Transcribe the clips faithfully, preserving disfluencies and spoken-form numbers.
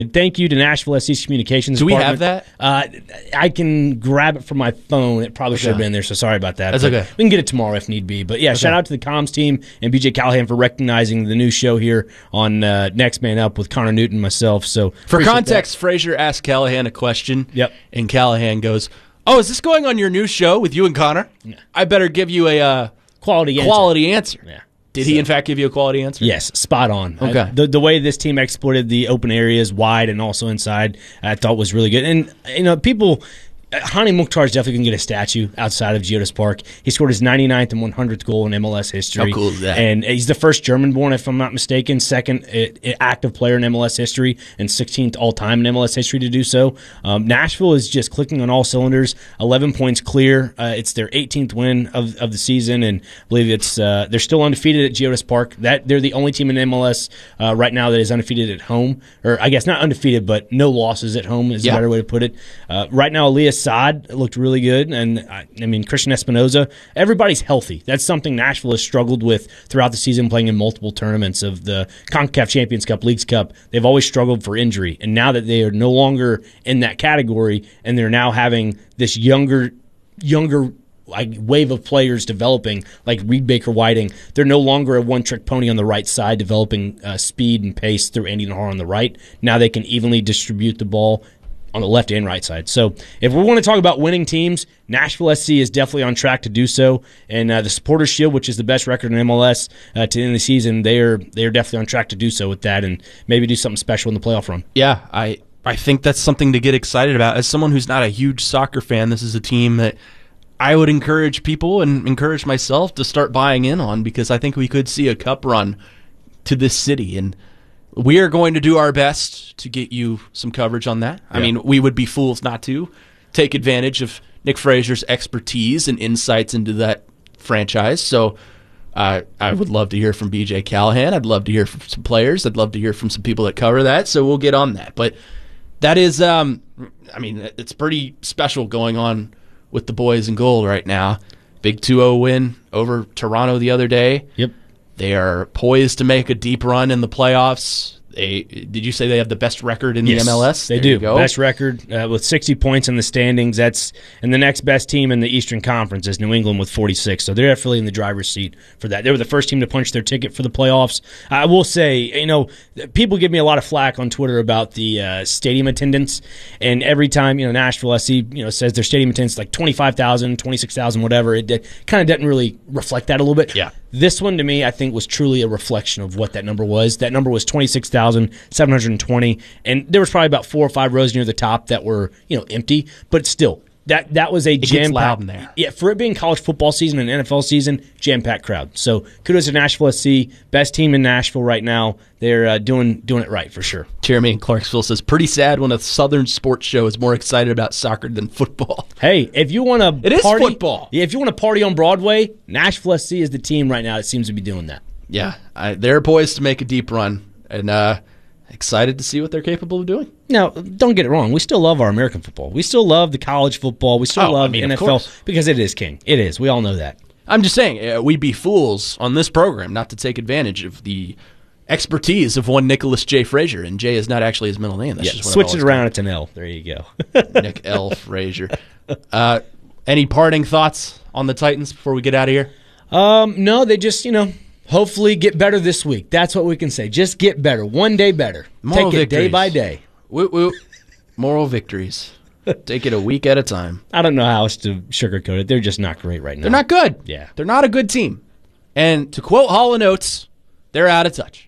Thank you to Nashville S C's Communications Do we Department. have that? Uh, I can grab it from my phone. It probably should have Okay. been there, so sorry about that. That's But okay. We can get it tomorrow if need be. But yeah, shout out to the comms team and B J Callahan for recognizing the new show here on uh, Next Man Up with Connor Newton and myself. So For appreciate context, Frazier asked Callahan a question. Yep. And Callahan goes, "Oh, is this going on your new show with you and Connor? Yeah. I better give you a uh, that. Quality answer. quality answer." Yeah. Did he, in fact, give you a quality answer? Yes, spot on. Okay. Uh, the the way this team exploited the open areas wide and also inside, I thought was really good. And you know, people. Uh, Hani Mukhtar is definitely going to get a statue outside of Geodis Park. He scored his ninety-ninth and one hundredth goal in M L S history. How cool is that? And he's the first German-born, if I'm not mistaken, second uh, active player in M L S history, and sixteenth all-time in M L S history to do so. Um, Nashville is just clicking on all cylinders. eleven points clear. Uh, it's their eighteenth win of, of the season, and I believe it's uh, they're still undefeated at Geodis Park. That they're the only team in M L S uh, right now that is undefeated at home, or I guess not undefeated, but no losses at home is Yeah. a better way to put it. Uh, right now, Elias Saad looked really good, and I, I mean Christian Espinoza. Everybody's healthy. That's something Nashville has struggled with throughout the season, playing in multiple tournaments of the CONCACAF Champions Cup, Leagues Cup. They've always struggled for injury, and now that they are no longer in that category, and they're now having this younger, younger. Like wave of players developing, like Reed Baker Whiting. They're no longer a one-trick pony on the right side, developing uh, speed and pace through Andy Nahar on the right. Now they can evenly distribute the ball on the left and right side. So if we want to talk about winning teams, Nashville S C is definitely on track to do so. And uh, the Supporters Shield, which is the best record in M L S uh, to end the season, they are they are definitely on track to do so with that, and maybe do something special in the playoff run. Yeah, I, I think that's something to get excited about. As someone who's not a huge soccer fan, this is a team that I would encourage people and encourage myself to start buying in on, because I think we could see a cup run to this city. And we are going to do our best to get you some coverage on that. I Yeah. mean, we would be fools not to take advantage of Nick Frazier's expertise and insights into that franchise. So uh, I would love to hear from B J Callahan. I'd love to hear from some players. I'd love to hear from some people that cover that. So we'll get on that. But that is, um, I mean, it's pretty special going on with the boys in gold right now. Big two oh win over Toronto the other day. Yep. They are poised to make a deep run in the playoffs. They, did you say they have the best record in Yes, the M L S? They There do. you go. Best record uh, with sixty points in the standings. That's and the next best team in the Eastern Conference is New England with forty-six. So they're definitely in the driver's seat for that. They were the first team to punch their ticket for the playoffs. I will say, you know, people give me a lot of flack on Twitter about the uh, stadium attendance, and every time you know Nashville S C you know says their stadium attendance is like twenty-five thousand, twenty-six thousand, whatever, it, it kind of doesn't really reflect that a little bit. Yeah. This one, to me, I think was truly a reflection of what that number was. That number was twenty-six thousand seven hundred twenty, and there was probably about four or five rows near the top that were, you know, empty, but still, that that was a gets jam-packed. loud in there. Yeah, for it being college football season and N F L season, jam-packed crowd. So kudos to Nashville S C, best team in Nashville right now. They're uh, doing doing it right for sure. Jeremy in Clarksville says, pretty sad when a Southern sports show is more excited about soccer than football. Hey, if you want to It is party, football. Yeah, if you want to party on Broadway, Nashville S C is the team right now that seems to be doing that. Yeah, I, they're poised to make a deep run, and uh, excited to see what they're capable of doing. Now, don't get it wrong. We still love our American football. We still love the college football. We still Oh, love I mean, N of F L course. because it is king. It is. We all know that. I'm just saying, uh, we'd be fools on this program not to take advantage of the expertise of one Nicholas J. Frazier, and J is not actually his middle name. That's Yeah, just what I've switch it always around. It's an L. There you go. called Nick L. Frazier. Uh, any parting thoughts on the Titans before we get out of here? um, no, they just, you know, hopefully get better this week. That's what we can say. Just get better. One day better. Moral Take it day victories. by day. Woot woot. Moral victories. Take it a week at a time. I don't know how else to sugarcoat it. They're just not great right now. They're not good. Yeah. They're not a good team. And to quote Hall and Oates, they're out of touch.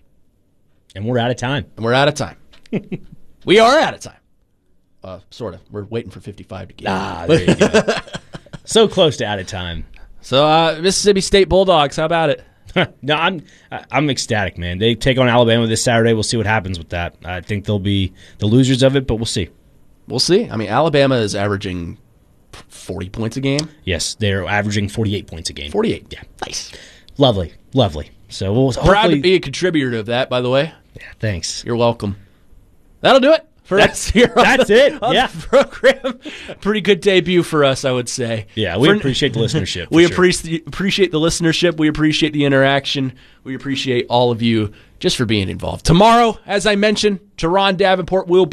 And we're out of time. And we're out of time. We are out of time. Uh, sort of. We're waiting for fifty-five to get Ah, there you go. So close to out of time. So, uh, Mississippi State Bulldogs, how about it? No, I'm I'm ecstatic, man. They take on Alabama this Saturday. We'll see what happens with that. I think they'll be the losers of it, but we'll see. We'll see. I mean, Alabama is averaging forty points a game. Yes, they're averaging forty-eight points a game. forty-eight. Yeah. Nice. Lovely, lovely. So we'll Proud hopefully. to be a contributor to that, by the way. Yeah, thanks. You're welcome. That'll do it. for That's- us here. On that's the, it, on yeah. the program. Pretty good debut for us, I would say. Yeah, we For- appreciate the listenership. for We sure. appreciate appreciate the listenership. We appreciate the interaction. We appreciate all of you just for being involved. Tomorrow, as I mentioned, Teron Davenport will be